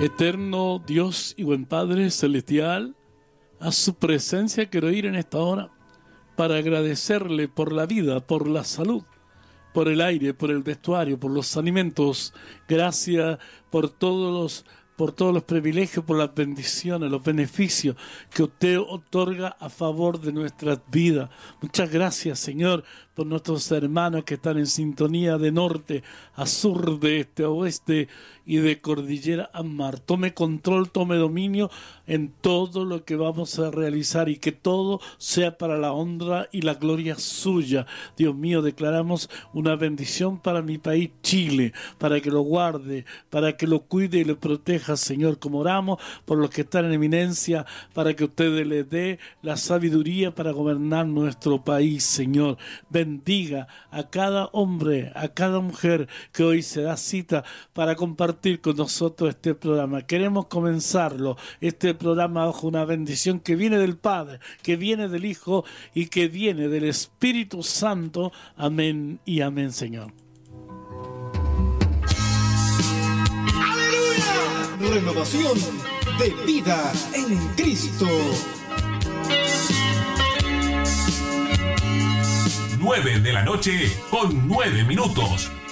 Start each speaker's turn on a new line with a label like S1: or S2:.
S1: Eterno Dios y buen Padre Celestial, a su presencia quiero ir en esta hora para agradecerle por la vida, por la salud, por el aire, por el vestuario, por los alimentos. Gracias por todos los privilegios, por las bendiciones, los beneficios que usted otorga a favor de nuestras vidas. Muchas gracias, Señor, por nuestros hermanos que están en sintonía de norte a sur, de este a oeste y de cordillera a mar. Tome control, tome dominio en todo lo que vamos a realizar y que todo sea para la honra y la gloria suya. Dios mío, declaramos una bendición para mi país, Chile, para que lo guarde, para que lo cuide y lo proteja, Señor, como oramos por los que están en eminencia, para que usted les dé la sabiduría para gobernar nuestro país, Señor. Bendiga a cada hombre, a cada mujer que hoy se da cita para compartir con nosotros este programa. Queremos comenzarlo, este programa, bajo una bendición que viene del Padre, que viene del Hijo y que viene del Espíritu Santo. Amén y amén, Señor.
S2: ¡Aleluya! Renovación de vida en Cristo.
S3: 9 de la noche con 9 minutos.